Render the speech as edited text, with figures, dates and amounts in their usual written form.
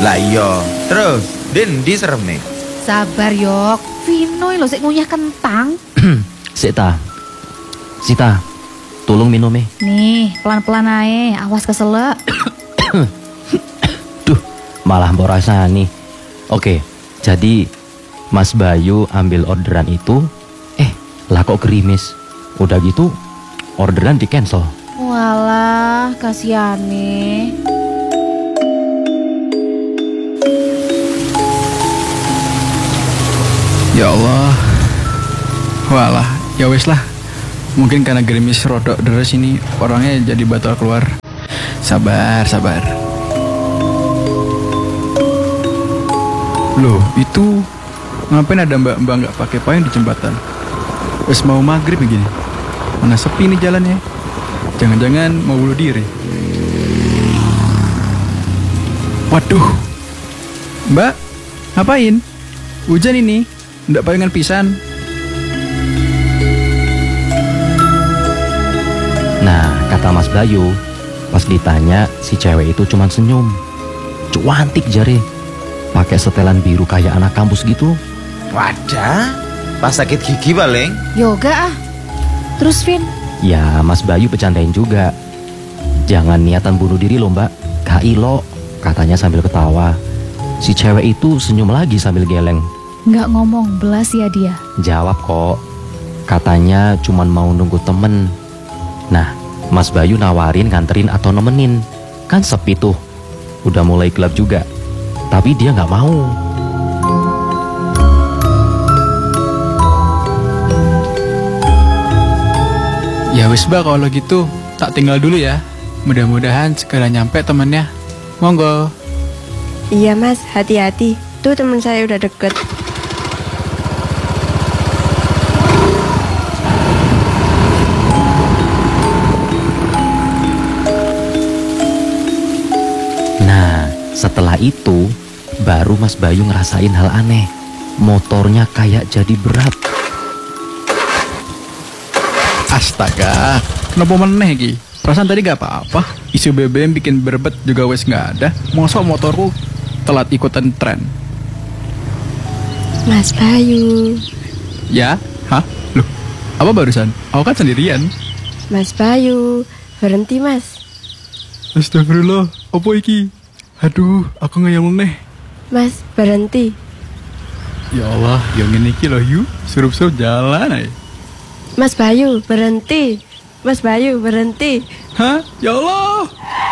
Lah iya, terus Din di serem nih. Sabar yok, Vino lo sik ngunyah kentang. Sita, tolong minum Nih, pelan-pelan ae, awas keselak. Duh, malah mbok rasani. Oke, jadi Mas Bayu ambil orderan itu, lah kok gerimis. Udah gitu, orderan di cancel. Walah, kasihane. Ya Allah. Walah, ya wes lah. Mungkin karena gerimis rodok deres ini orangnya jadi batal keluar. Sabar. Loh, itu ngapain ada mbak-mbak nggak pakai payung di jembatan? Wes mau maghrib begini. Mana sepi nih jalannya. Jangan-jangan mau bunuh diri. Waduh. Mbak, ngapain? Hujan ini. Nggak payungan pisan. Nah, kata Mas Bayu, pas ditanya si cewek itu cuman senyum. Cuantik jari. Pakai setelan biru kayak anak kampus gitu. Wadah, pas sakit gigi paling. Yoga ah. Terus Vin? Ya, Mas Bayu bercandain juga. Jangan niatan bunuh diri loh mbak. Kailo, katanya sambil ketawa. Si cewek itu senyum lagi sambil geleng. Nggak ngomong belas ya dia. Jawab kok. Katanya cuman mau nunggu temen. Nah, Mas Bayu nawarin nganterin atau nemenin. Kan sepi tuh. Udah mulai gelap juga. Tapi dia nggak mau. Ya wes mbak, kalau gitu tak tinggal dulu ya. Mudah-mudahan segera nyampe temennya. Monggo. Iya mas, hati-hati. Tuh teman saya udah deket. Nah, setelah itu baru Mas Bayu ngerasain hal aneh. Motornya kayak jadi berat. Astaga, kenapa meneh ki? Perasaan tadi gak apa-apa. Isu BBM bikin berbet juga wes gak ada. Mosok motorku telat ikutan tren. Mas Bayu. Ya? Hah? Loh, apa barusan? Aku kan sendirian. Mas Bayu, berhenti mas. Astagfirullah, apa iki? Aduh, aku ngeyel meneh. Mas, berhenti. Ya Allah, yang ini iki loh yuk. Surup-surup jalan aja. Mas Bayu, berhenti. Mas Bayu, berhenti. Hah? Ya Allah.